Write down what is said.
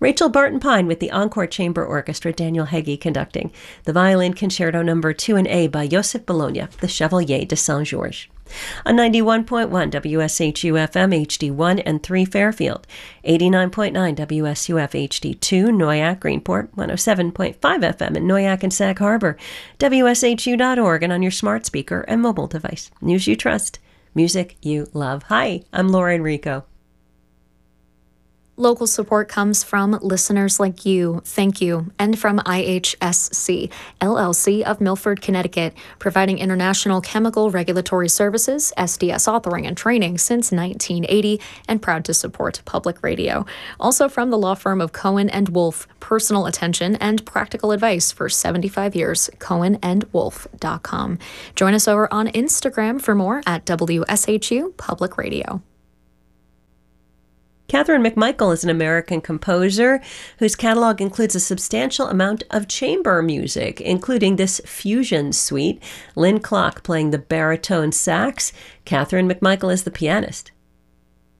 Rachel Barton Pine with the Encore Chamber Orchestra, Daniel Heggie conducting. The Violin Concerto No. 2 in A by Joseph Bologna, the Chevalier de Saint-Georges. On 91.1 WSHU-FM HD1 and 3 Fairfield, 89.9 WSUF HD2 Noyak Greenport, 107.5 FM in Noyak and Sag Harbor, WSHU.org, and on your smart speaker and mobile device. News you trust, music you love. Hi, I'm Laura Enrico. Local support comes from listeners like you. Thank you. And from IHSC, LLC of Milford, Connecticut, providing international chemical regulatory services, SDS authoring and training since 1980, and proud to support public radio. Also from the law firm of Cohen & Wolf, personal attention and practical advice for 75 years, cohenandwolf.com. Join us over on Instagram for more at WSHU Public Radio. Katherine McMichael is an American composer whose catalog includes a substantial amount of chamber music, including this fusion suite. Lynn Clark playing the baritone sax. Katherine McMichael is the pianist.